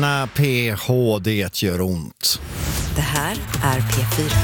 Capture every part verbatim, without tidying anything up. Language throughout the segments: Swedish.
Tjena P H, det gör ont. Det här är P fyra.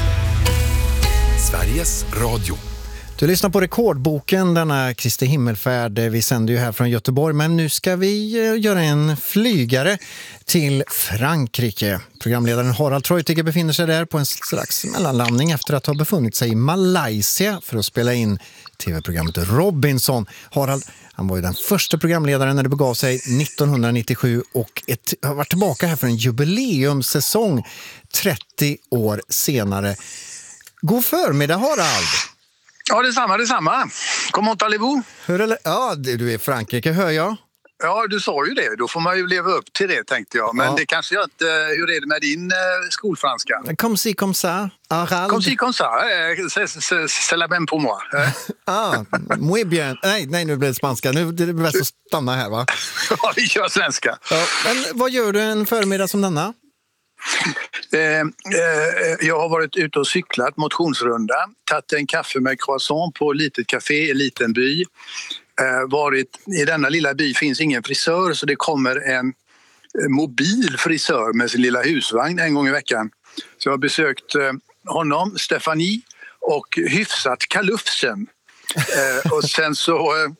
Sveriges Radio. Du lyssnar på Rekordboken, denna Kristi himmelfärd. Vi sänder ju här från Göteborg, men nu ska vi göra en flygare till Frankrike. Programledaren Harald Treutiger befinner sig där på en slags mellanlandning efter att ha befunnit sig i Malaysia för att spela in tv-programmet Robinson. Harald, han var ju den första programledaren när det begav sig nittonhundranittiosju och ett, har varit tillbaka här för en jubileumssäsong trettio år senare. God förmiddag, Harald! Ja, detsamma, detsamma. Comment allez-vous? Hur är det? Ja, du är i Frankrike, hör jag. Ja, du sa ju det. Då får man ju leva upp till det, tänkte jag. Men Ja. det kanske jag inte... Hur är det med din eh, skolfranska? Comme si, comme ça, Harald. Comme si, comme ça. Eh, c'est- c'est c'est la même pour moi. Eh? Ah, muy bien. Nej, nej, nu blir det spanska. Nu är det bäst att stanna här, va? Ja, vi kör svenska. Ja. Men vad gör du en förmiddag som denna? Eh, eh, jag har varit ute och cyklat motionsrunda. Tagit en kaffe med croissant på ett litet café i en liten by. Eh, varit, I denna lilla by finns ingen frisör, så det kommer en eh, mobil frisör med sin lilla husvagn en gång i veckan. Så jag har besökt eh, honom, Stefanie, och hyfsat kalufsen. Eh, och sen så eh,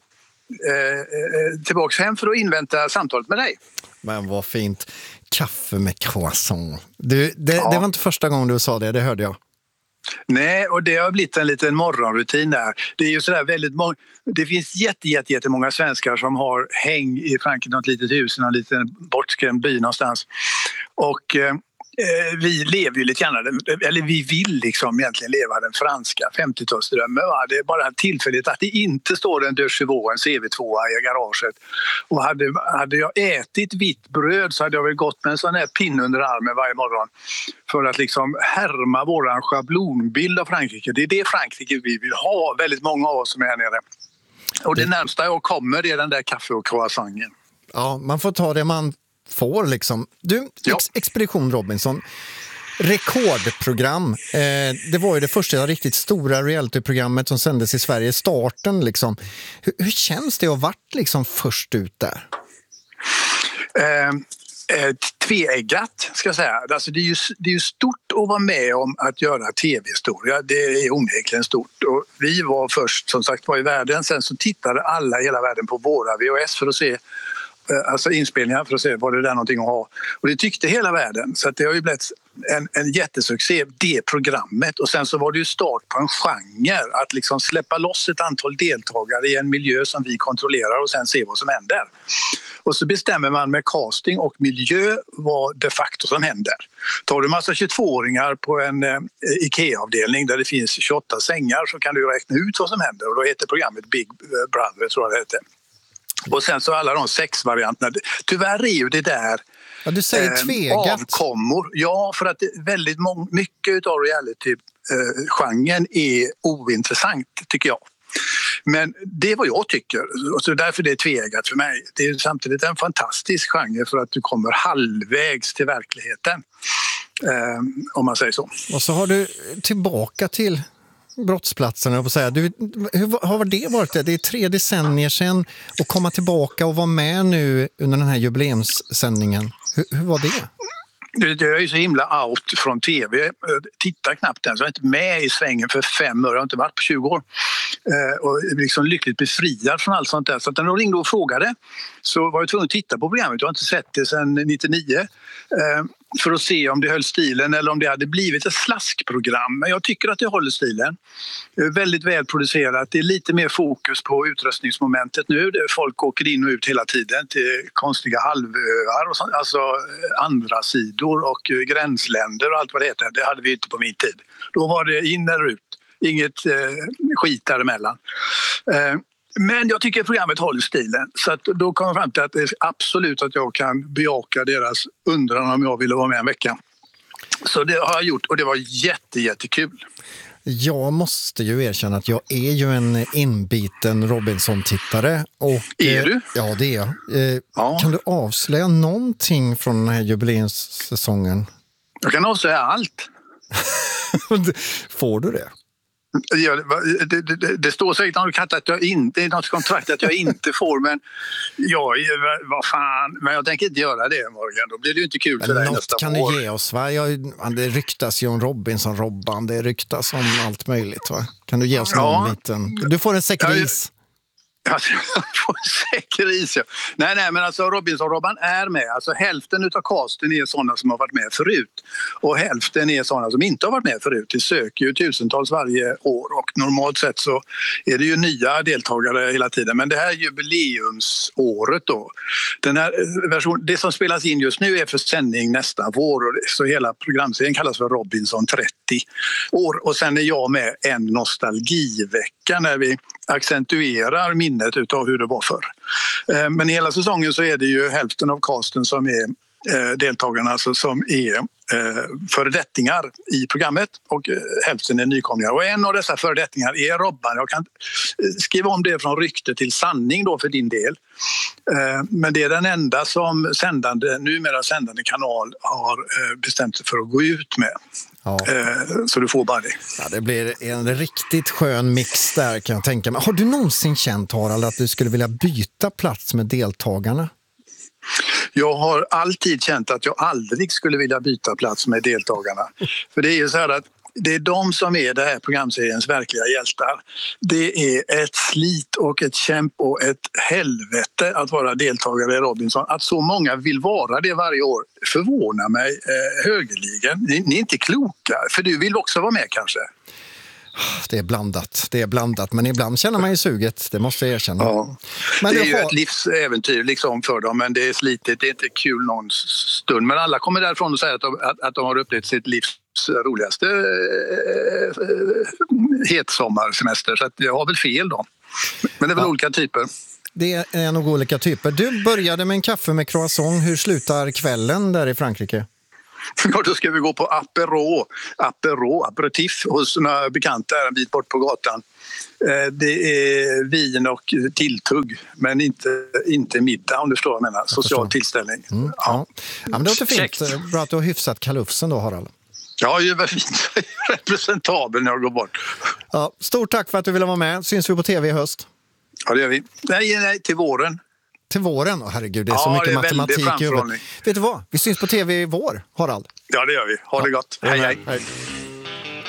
eh, tillbaks hem för att invänta samtalet med dig. Men vad fint. Kaffe med croissant. Du, det, Ja. det var inte första gången du sa det, det hörde jag. Nej, och det har blivit en liten morgonrutin där. Det är ju sådär väldigt många, det finns jätte, jätte, jättemånga svenskar som har häng i Frankrike, något litet hus i någon liten bortskrämd by någonstans. Och eh, vi lever ju lite grann, eller vi vill liksom egentligen leva den franska femtiotalsdrömmen. Va? Det är bara tillfälligt att det inte står en Deux Chevaux, en C V två i garaget. Och hade, hade jag ätit vitt bröd så hade jag väl gått med en sån här pin under armen varje morgon för att liksom härma våran schablonbild av Frankrike. Det är det Frankrike vi vill ha, väldigt många av oss som är här nere. Och det närmsta jag kommer är den där kaffe och croissanten. Ja, man får ta det man får liksom. Du, Ja. Ex- Expedition Robinson, rekordprogram. Eh, det var ju det första riktigt stora realityprogrammet som sändes i Sverige, starten liksom. Hur, hur känns det att ha varit liksom först ut där? Eh, eh, tveeggat ska jag säga. Alltså det, är ju, det är ju stort att vara med om att göra tv-historia. Det är onekligen stort. Och vi var först som sagt var i världen. Sen så tittade alla i hela världen på våra V H S för att se alltså inspelningar för att se vad det är någonting att ha. Och det tyckte hela världen. Så att det har ju blivit en, en jättesuccé, det programmet. Och sen så var det ju start på en genre. Att liksom släppa loss ett antal deltagare i en miljö som vi kontrollerar och sen se vad som händer. Och så bestämmer man med casting och miljö vad de facto som händer. Tar du en massa tjugotvååringar på en eh, IKEA-avdelning där det finns tjugoåtta sängar så kan du räkna ut vad som händer. Och då heter programmet Big Brother, tror jag det heter. Och sen så alla de sex varianterna. Tyvärr är ju det där Ja, du säger tveeggat. avkommor. Ja, för att det, väldigt mång, mycket av reality-genren är ointressant tycker jag. Men det är vad jag tycker. Och så därför det är tveeggat för mig. Det är samtidigt en fantastisk genre för att du kommer halvvägs till verkligheten. Eh, om man säger så. Och så har du tillbaka till brottsplatsen, jag får säga. Du, hur har det varit? Det är tre decennier sedan att komma tillbaka och vara med nu under den här jubileumssändningen. Hur, hur var det? Jag är ju så himla out från tv. Jag tittar knappt än. Så jag är inte med i svängen för fem år. Jag har inte varit på tjugo år. Och är liksom lyckligt befriad från allt sånt där. Så att när de ringde och frågade så var jag tvungen att titta på programmet. Jag har inte sett det sedan nittionio. För att se om det höll stilen eller om det hade blivit ett slaskprogram. Men jag tycker att det håller stilen. Det är väldigt välproducerat. Det är lite mer fokus på utrustningsmomentet nu. Folk åker in och ut hela tiden till konstiga halvöar och sånt. Alltså andra sidor och gränsländer och allt vad det heter. Det hade vi inte på min tid. Då var det in eller ut. Inget eh, skit däremellan. Eh, Men jag tycker att programmet håller stilen. Så att då kom jag fram till att det är absolut att jag kan bejaka deras undran om jag ville vara med en vecka. Så det har jag gjort och det var jätte, jättekul. Jag måste ju erkänna att jag är ju en inbiten Robinson-tittare. Och, Är du? Ja, det är jag. Eh, Ja. Kan du avslöja någonting från den här jubileumssäsongen? Jag kan avslöja allt. Får du det? Det, det, det, det står säkert något att jag inte, något kontrakt att jag inte får, men jag, vad fan, men jag tänker inte göra det, Morgan. Då blir det ju inte kul för dig nästa kan år. Du ge oss, va? Jag, det ryktas ju om Robinson-Robban, det ryktas om allt möjligt, va? Kan du ge oss någon ja. liten? Du får en säck ris. Alltså, på säker is, ja. Nej, nej, men alltså Robinson-Robban är med. Alltså hälften av casten är sådana som har varit med förut. Och hälften är sådana som inte har varit med förut. Det söker ju tusentals varje år. Och normalt sett så är det ju nya deltagare hela tiden. Men det här är jubileumsåret då. Den här version, det som spelas in just nu är för sändning nästa vår. Så hela programserien kallas för Robinson trettio år. Och sen är jag med en nostalgivecka när vi accentuerar minnet utav hur det var förr. Men hela säsongen så är det ju hälften av casten som är deltagarna alltså som är föredettingar i programmet och hälften är nykomlingar. Och en av dessa föredettingar är Robban. Jag kan skriva om det från rykte till sanning då för din del. Men det är den enda som sändande, numera sändande kanal har bestämt sig för att gå ut med. Ja. Så du får bara det. Ja, det blir en riktigt skön mix där, kan jag tänka mig. Har du någonsin känt, Harald, att du skulle vilja byta plats med deltagarna? Jag har alltid känt att jag aldrig skulle vilja byta plats med deltagarna. För det är ju så här att det är de som är det här programseriens verkliga hjältar. Det är ett slit och ett kämp och ett helvete att vara deltagare i Robinson. Att så många vill vara det varje år förvånar mig eh, högerligen. Ni, ni är inte kloka, för du vill också vara med kanske. Det är blandat, det är blandat, men ibland känner man ju suget, det måste jag erkänna. Ja. Men det är ju har... ett livsäventyr liksom för dem, men det är slitigt, det är inte kul någon stund. Men alla kommer därifrån och säger att de, att, att de har upplevt sitt livs roligaste eh, hetsommarsemester, så att jag har väl fel då. Men det är väl ja. olika typer. Det är nog olika typer. Du började med en kaffe med croissant, hur slutar kvällen där i Frankrike? Ja, då ska vi gå på apero, apero, aperitif hos några bekanta en bit bort på gatan. Det är vin och tilltugg, men inte, inte middag om du förstår vad jag menar. Social tillställning. Mm, ja. Ja. Ja, men det låter fint. Bra att du har hyfsat kalufsen då, Harald. Ja, det var fint. Representabel när jag går bort. Ja, stort tack för att du ville vara med. Syns vi på tv i höst? Ja, det gör vi. Nej, nej, till våren. Till våren? Oh, herregud, det är så ja, mycket är matematik i huvudet. Vet du vad? Vi syns på tv i vår, Harald. Ja, det gör vi. Ha det gott. Ja. Hej, hej. hej.